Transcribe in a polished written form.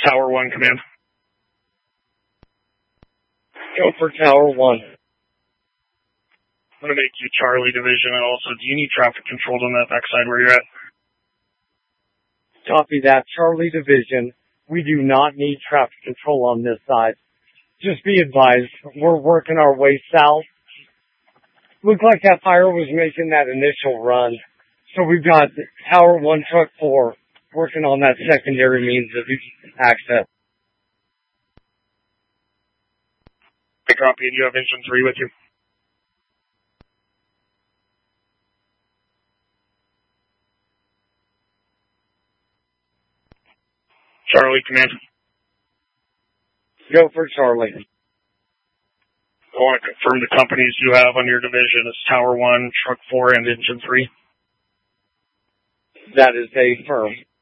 Tower 1, command. Go for Tower 1. I'm going to make you Charlie Division, and also, do you need traffic controlled on that backside where you're at? Copy that, Charlie Division. We do not need traffic control on this side. Just be advised, we're working our way south. Looked like that fire was making that initial run. So we've got Tower 1, Truck 4 working on that secondary means of access. Copy, and you have Engine 3 with you. Charlie, command. Go for Charlie. I want to confirm the companies you have on your division is Tower 1, Truck 4, and Engine 3. That is a firm.